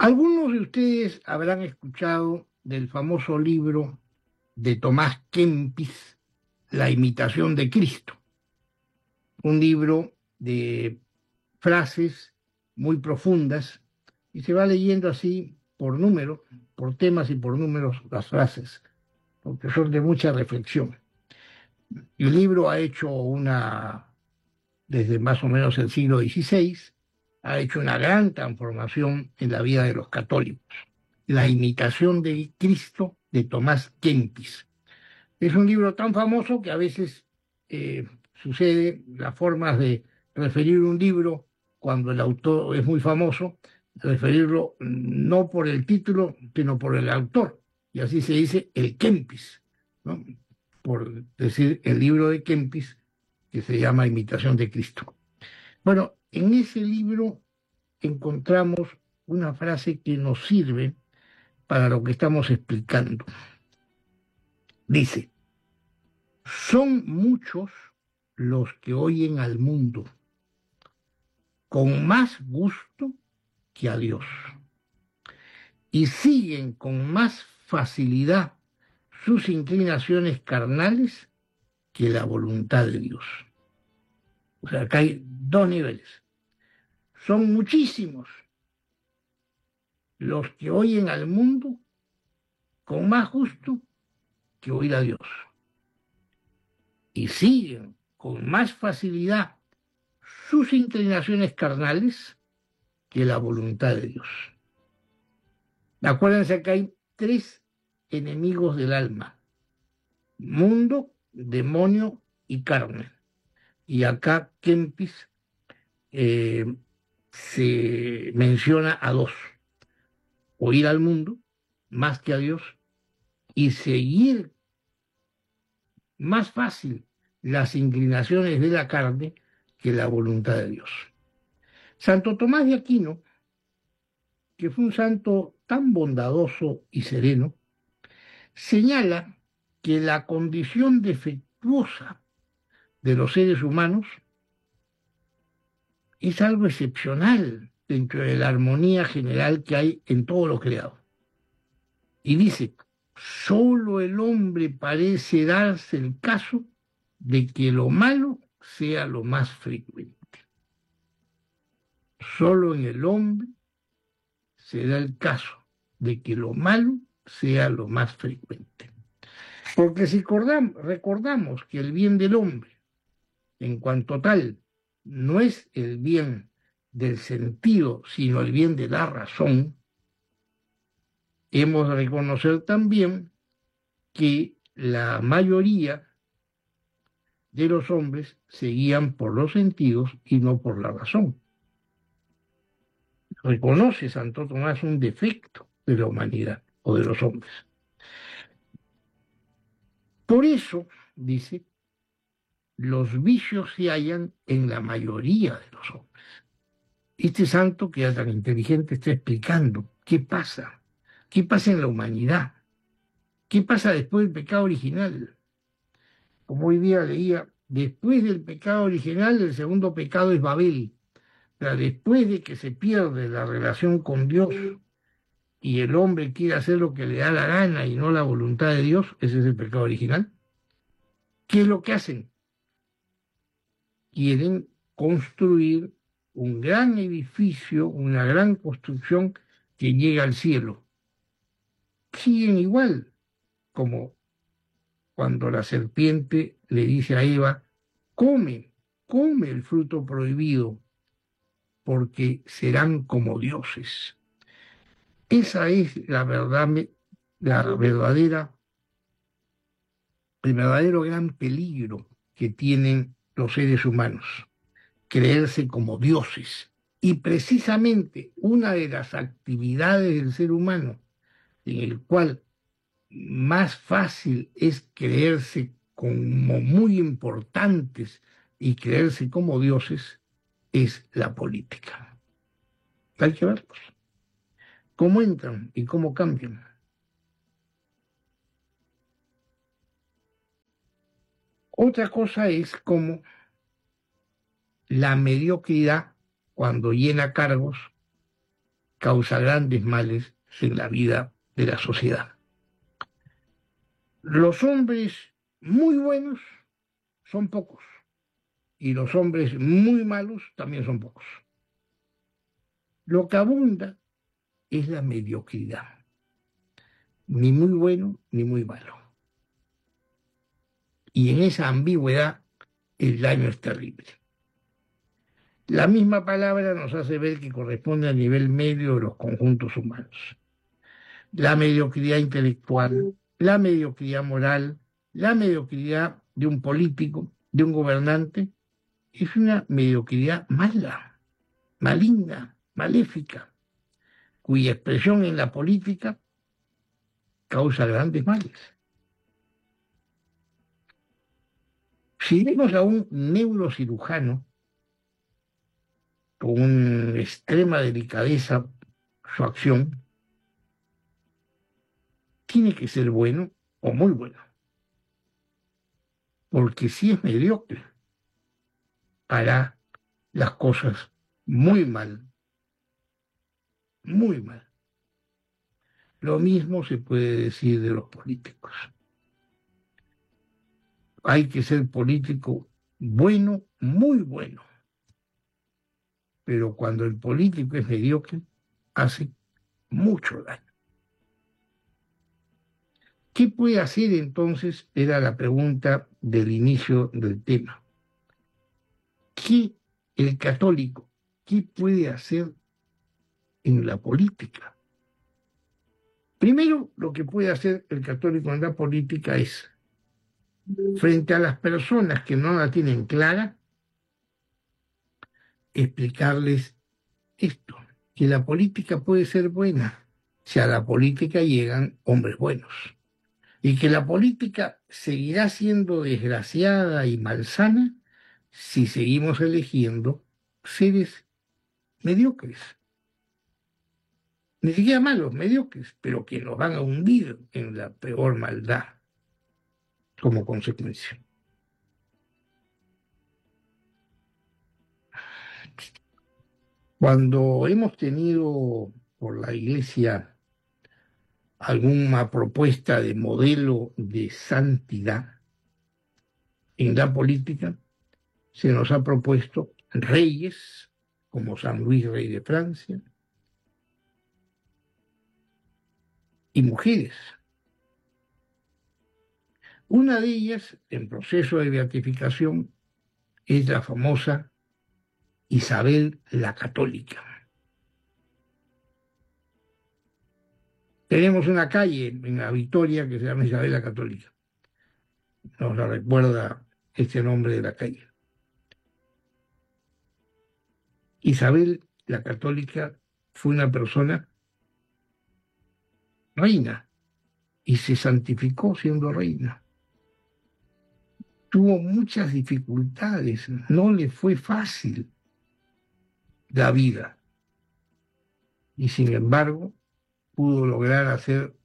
Algunos de ustedes habrán escuchado del famoso libro de Tomás Kempis, La imitación de Cristo, un libro de frases muy profundas y se va leyendo así por números, por temas y por números las frases, porque son de mucha reflexión. Y el libro ha hecho desde más o menos el siglo XVI, ha hecho una gran transformación en la vida de los católicos. La imitación de Cristo de Tomás Kempis. Es un libro tan famoso que a veces sucede las formas de referir un libro cuando el autor es muy famoso, referirlo no por el título, sino por el autor. Y así se dice el Kempis, ¿no? Por decir el libro de Kempis, que se llama Imitación de Cristo. Bueno, en ese libro encontramos una frase que nos sirve para lo que estamos explicando. Dice: son muchos los que oyen al mundo con más gusto que a Dios y siguen con más facilidad sus inclinaciones carnales que la voluntad de Dios. O sea, acá hay dos niveles. Son muchísimos los que oyen al mundo con más gusto que oír a Dios y siguen con más facilidad sus inclinaciones carnales que la voluntad de Dios. Acuérdense que hay tres enemigos del alma: mundo, demonio y carne. Y acá Kempis se menciona a dos: oír al mundo más que a Dios y seguir más fácil las inclinaciones de la carne que la voluntad de Dios. Santo Tomás de Aquino, que fue un santo tan bondadoso y sereno, señala que la condición defectuosa de los seres humanos es algo excepcional dentro de la armonía general que hay en todo lo creado. Y dice: solo el hombre parece darse el caso de que lo malo sea lo más frecuente. Solo en el hombre se da el caso de que lo malo sea lo más frecuente. Porque si recordamos que el bien del hombre, en cuanto tal, no es el bien del sentido, sino el bien de la razón, hemos de reconocer también que la mayoría de los hombres se guían por los sentidos y no por la razón. Reconoce Santo Tomás un defecto de la humanidad o de los hombres. Por eso, dice, los vicios se hallan en la mayoría de los hombres. Este santo, que era tan inteligente, está explicando qué pasa en la humanidad, qué pasa después del pecado original. Como hoy día leía, después del pecado original, el segundo pecado es Babel. O sea, después de que se pierde la relación con Dios y el hombre quiere hacer lo que le da la gana y no la voluntad de Dios, ese es el pecado original. ¿Qué es lo que hacen? Quieren construir un gran edificio, una gran construcción que llega al cielo. Siguen igual, como cuando la serpiente le dice a Eva: come el fruto prohibido, porque serán como dioses. Esa es la verdad, el verdadero gran peligro que tienen los seres humanos: creerse como dioses. Y precisamente una de las actividades del ser humano en el cual más fácil es creerse como muy importantes y creerse como dioses es la política. Hay que verlos, cómo entran y cómo cambian. Otra cosa es cómo la mediocridad, cuando llena cargos, causa grandes males en la vida de la sociedad. Los hombres muy buenos son pocos y los hombres muy malos también son pocos. Lo que abunda es la mediocridad, ni muy bueno ni muy malo. Y en esa ambigüedad el daño es terrible. La misma palabra nos hace ver que corresponde al nivel medio de los conjuntos humanos. La mediocridad intelectual, la mediocridad moral, la mediocridad de un político, de un gobernante, es una mediocridad mala, maligna, maléfica, cuya expresión en la política causa grandes males. Si vemos a un neurocirujano con extrema delicadeza su acción, tiene que ser bueno o muy bueno, porque si es mediocre, hará las cosas muy mal, muy mal. Lo mismo se puede decir de los políticos. Hay que ser político bueno, muy bueno, pero cuando el político es mediocre, hace mucho daño. ¿Qué puede hacer entonces? Era la pregunta del inicio del tema. ¿Qué el católico, qué puede hacer en la política? Primero, lo que puede hacer el católico en la política es, frente a las personas que no la tienen clara, explicarles esto, que la política puede ser buena si a la política llegan hombres buenos, y que la política seguirá siendo desgraciada y malsana si seguimos eligiendo seres mediocres, ni siquiera malos, mediocres, pero que nos van a hundir en la peor maldad como consecuencia. Cuando hemos tenido por la Iglesia alguna propuesta de modelo de santidad en la política, se nos ha propuesto reyes como San Luis, rey de Francia, y mujeres. Una de ellas, en proceso de beatificación, es la famosa Isabel la Católica. Tenemos una calle en la Victoria que se llama Isabel la Católica. Nos la recuerda este nombre de la calle. Isabel la Católica fue una persona reina y se santificó siendo reina. Tuvo muchas dificultades, no le fue fácil la vida y sin embargo pudo lograr hacer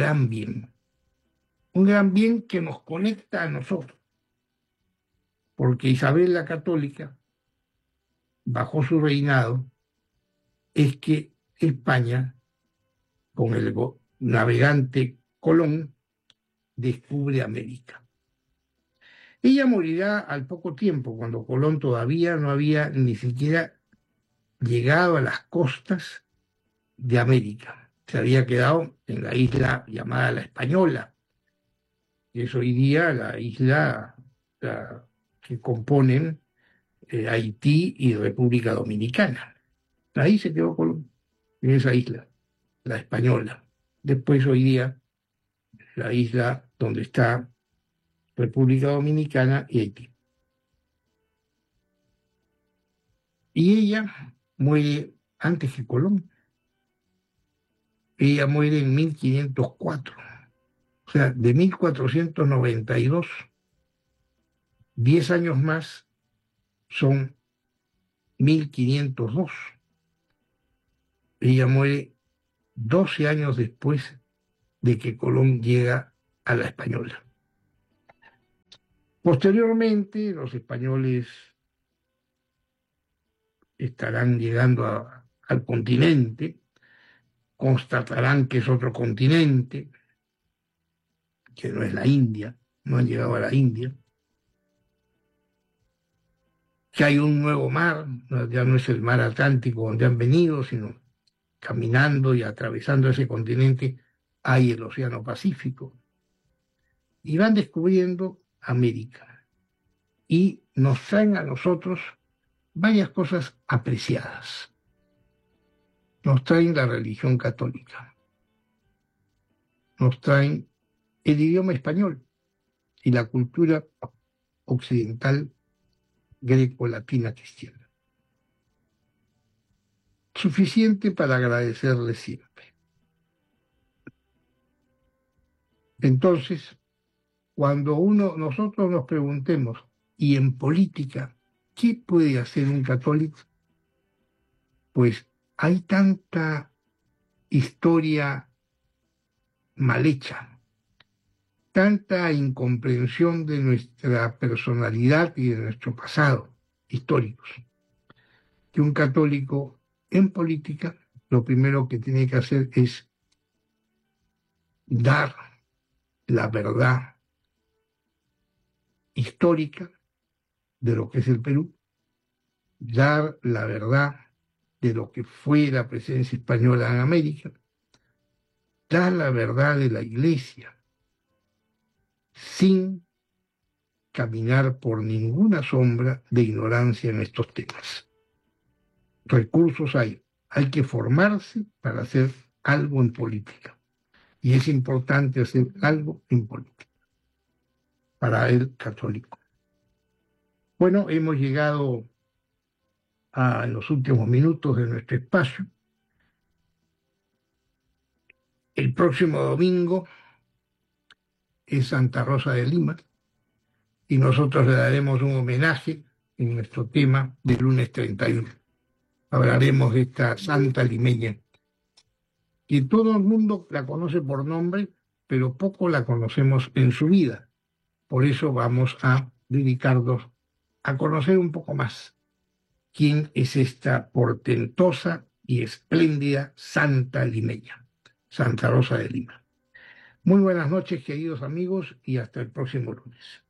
un gran bien que nos conecta a nosotros, porque Isabel la Católica, bajo su reinado, es que España, con el navegante Colón, descubre América. Ella morirá al poco tiempo, cuando Colón todavía no había ni siquiera llegado a las costas de América. Se había quedado en la isla llamada La Española, que es hoy día la isla que componen Haití y República Dominicana. Ahí se quedó Colón, en esa isla, La Española. Después hoy día la isla donde está República Dominicana y Haití. Y ella muere antes que Colón. Ella muere en 1504. O sea, de 1492, 10 años más son 1502. Ella muere 12 años después de que Colón llega a la Española. Posteriormente, los españoles estarán llegando al continente constatarán que es otro continente, que no es la India, no han llegado a la India, que hay un nuevo mar, ya no es el mar Atlántico donde han venido, sino caminando y atravesando ese continente hay el Océano Pacífico. Y van descubriendo América y nos traen a nosotros varias cosas apreciadas. Nos traen la religión católica, nos traen el idioma español y la cultura occidental greco-latina cristiana. Suficiente para agradecerle siempre. Entonces, cuando nosotros nos preguntemos, ¿y en política qué puede hacer un católico? Pues hay tanta historia mal hecha, tanta incomprensión de nuestra personalidad y de nuestro pasado históricos, que un católico en política lo primero que tiene que hacer es dar la verdad histórica de lo que es el Perú, dar la verdad de lo que fue la presencia española en América, dar la verdad de la Iglesia, sin caminar por ninguna sombra de ignorancia en estos temas. Recursos hay que formarse para hacer algo en política. Y es importante hacer algo en política para el católico. Bueno, hemos llegado a los últimos minutos de nuestro espacio. El próximo domingo es Santa Rosa de Lima y nosotros le daremos un homenaje en nuestro tema del lunes 31. Hablaremos de esta santa limeña, que todo el mundo la conoce por nombre, pero poco la conocemos en su vida. Por eso vamos a dedicarnos a conocer un poco más quién es esta portentosa y espléndida santa limeña, Santa Rosa de Lima. Muy buenas noches, queridos amigos, y hasta el próximo lunes.